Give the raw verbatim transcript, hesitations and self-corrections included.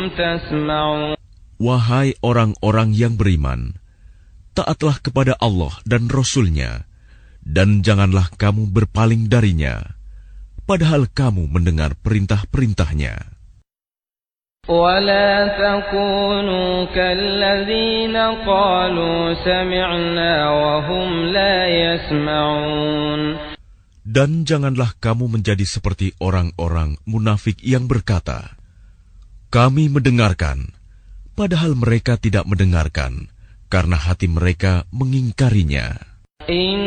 تسمعون. Wahai orang-orang yang beriman, taatlah kepada Allah dan Rasul-Nya, dan janganlah kamu berpaling darinya, padahal kamu mendengar perintah-perintahnya. ولا تكونوا كالذين قالوا سمعنا وهم لا يسمعون. Dan janganlah kamu menjadi seperti orang-orang munafik yang berkata, kami mendengarkan, padahal mereka tidak mendengarkan, karena hati mereka mengingkarinya.